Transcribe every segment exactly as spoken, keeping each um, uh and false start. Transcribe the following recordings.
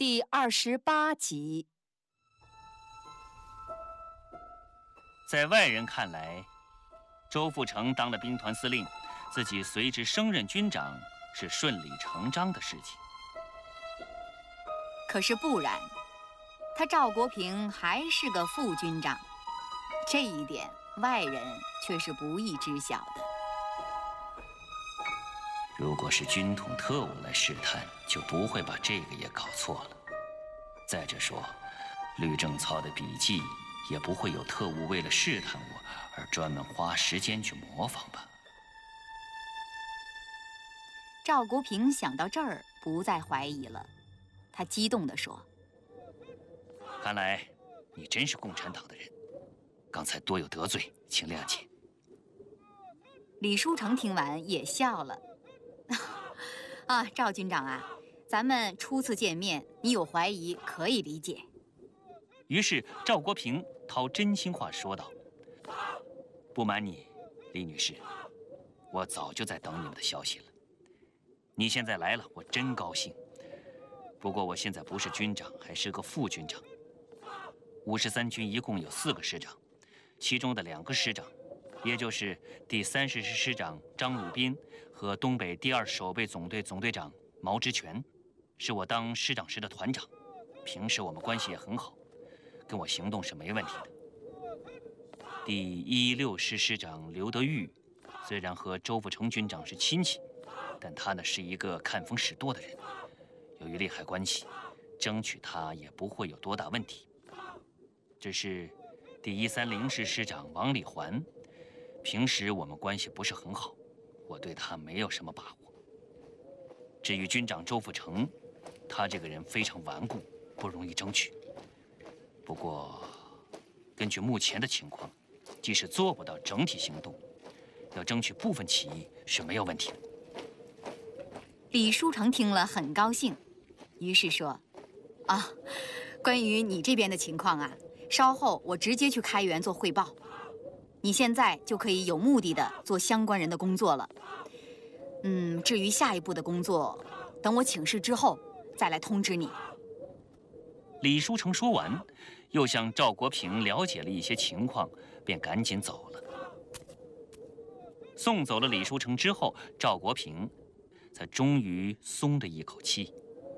第二十八集。 在外人看来，周富成当了兵团司令，自己随之升任军长是顺理成章的事情。 可是不然，他赵国平还是个副军长，这一点外人却是不易知晓的。 如果是军统特务来试探，就不会把这个也搞错了。再者说，吕正操的笔记也不会有特务为了试探我而专门花时间去模仿吧。 赵国平想到这儿，不再怀疑了，他激动地说：“ 看来你真是共产党的人，刚才多有得罪，请谅解。” 李书成听完也笑了。啊，赵军长啊，咱们初次见面，你有怀疑可以理解。 于是赵国平掏真心话说道：“不瞒你，李女士，我早就在等你们的消息了。你现在来了，我真高兴。不过我现在不是军长，还是个副军长。五十三军一共有四个师长，其中的两个师长，也就是第三十师师长张鲁宾和东北第二守备总队总队长毛之权，是我当师长时的团长，平时我们关系也很好，跟我行动是没问题的。第一一六师师长刘德裕，虽然和周富成军长是亲戚，但他呢是一个看风使舵的人，由于利害关系，争取他也不会有多大问题。只是第一三零师师长王礼环，平时我们关系不是很好，我对他没有什么把握。至于军长周富成，他这个人非常顽固，不容易争取。不过，根据目前的情况，即使做不到整体行动，要争取部分起义是没有问题的。 李书成听了很高兴，于是说：“啊，关于你这边的情况啊，稍后我直接去开原做汇报。你现在就可以有目的的做相关人的工作了。嗯，至于下一步的工作，等我请示之后再来通知你。” 李书成说完，又向赵国平了解了一些情况，便赶紧走了。送走了李书成之后，赵国平才终于松了一口气。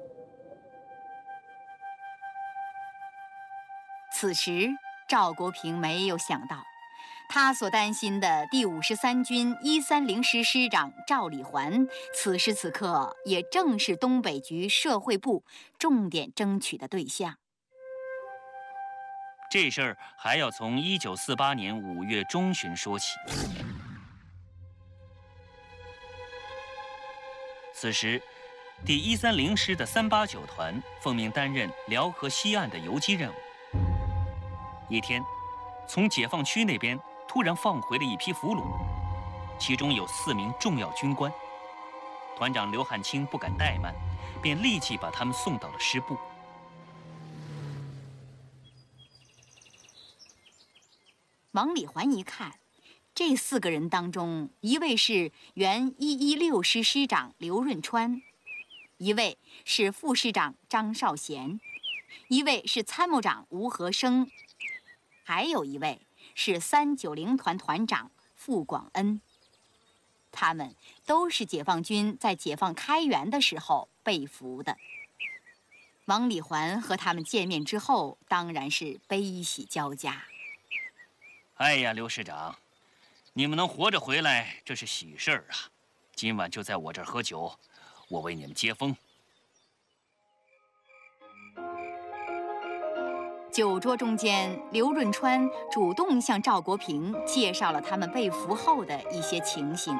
此时，赵国平没有想到，他所担心的第五十三军一三零师师长赵礼环，此时此刻也正是东北局社会部重点争取的对象。 这事儿还要从一九四八年五月中旬说起。此时，第一三零师的三八九团奉命担任辽河西岸的游击任务。一天，从解放区那边突然放回了一批俘虏，其中有四名重要军官。团长刘汉清不敢怠慢，便立即把他们送到了师部。 王礼环一看，这四个人当中，一位是原一一六师师长刘润川，一位是副师长张少贤，一位是参谋长吴和生，还有一位是三九零团团长傅广恩。他们都是解放军在解放开原的时候被俘的。王礼环和他们见面之后，当然是悲喜交加。 哎呀，刘师长，你们能活着回来，这是喜事儿啊！今晚就在我这儿喝酒，我为你们接风。 酒桌中间，刘润川主动向赵国平介绍了他们被俘后的一些情形。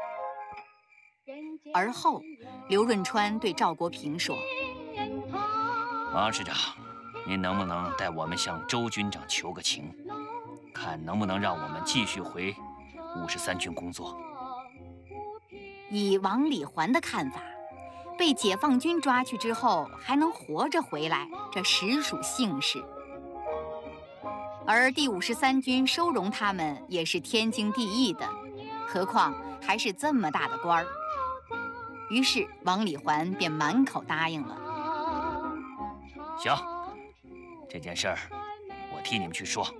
而后，刘润川对赵国平说：“ 王师长，您能不能代我们向周军长求个情？看能不能让我们继续回五十三军工作。” 以王礼环的看法，被解放军抓去之后还能活着回来，这实属幸事。而第五十三军收容他们也是天经地义的，何况还是这么大的官儿。于是王礼环便满口答应了。 行，这件事儿我替你们去说。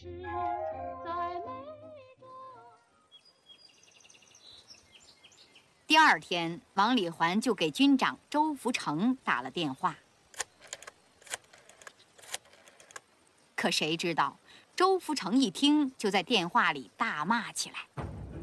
第二天，王礼环就给军长周福成打了电话。可谁知道，周福成一听，就在电话里大骂起来：“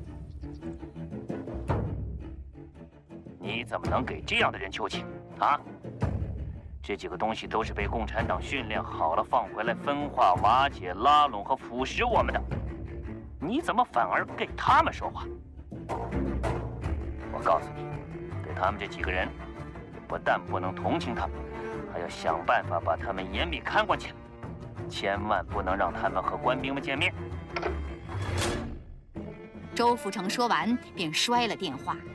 你怎么能给这样的人求情啊？这几个东西都是被共产党训练好了，放回来分化、瓦解、拉拢和腐蚀我们的，你怎么反而给他们说话？我告诉你，对他们这几个人，不但不能同情他们，还要想办法把他们严密看管起来，千万不能让他们和官兵们见面。” 周福成说完，便摔了电话。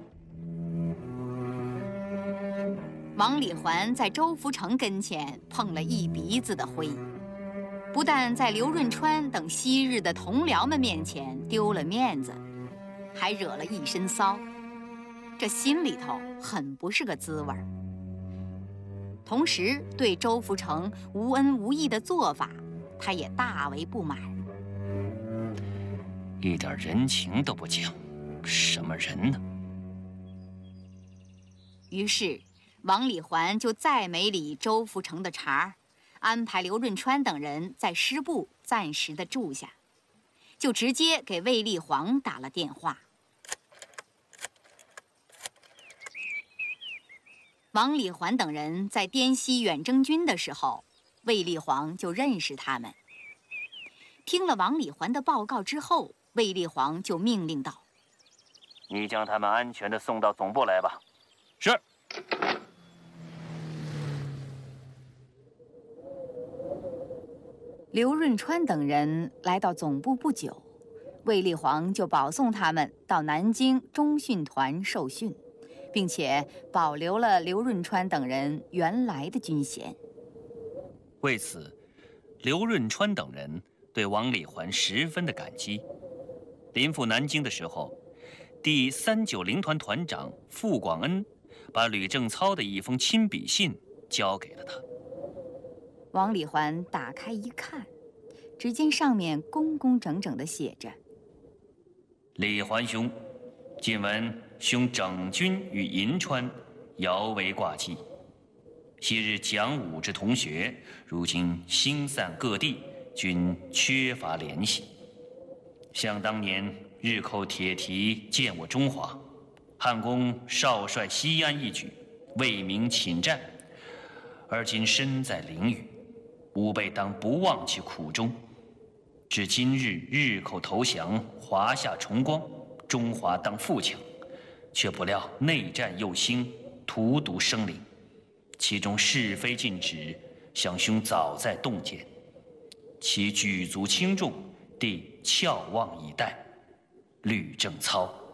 王礼环在周福成跟前碰了一鼻子的灰，不但在刘润川等昔日的同僚们面前丢了面子，还惹了一身骚，这心里头很不是个滋味儿。同时，对周福成无恩无义的做法，他也大为不满。 一点人情都不讲，什么人呢？ 于是，王礼环就再没理周福成的茬儿，安排刘润川等人在师部暂时的住下，就直接给卫立煌打了电话。王礼环等人在滇西远征军的时候，卫立煌就认识他们。听了王礼环的报告之后，卫立煌就命令道：“ 你将他们安全地送到总部来吧。”是。 刘润川等人来到总部不久，卫立煌就保送他们到南京中训团受训，并且保留了刘润川等人原来的军衔。 为此，刘润川等人对王礼环十分的感激。临赴南京的时候，第三九零团团长傅广恩把吕正操的一封亲笔信交给了他。 王礼环打开一看，只见上面工工整整地写着：“ 礼环兄，近闻兄整军于银川，遥为挂记。昔日讲武之同学，如今星散各地，均缺乏联系。想当年日寇铁蹄见我中华，汉公少率西安一举，为民请战，而今身在囹圄，吾辈当不忘其苦衷。至今日日寇投降，华夏重光，中华当富强，却不料内战又兴，荼毒生灵，其中是非禁止，想兄早在洞见，其举足轻重，弟翘望以待。吕正操。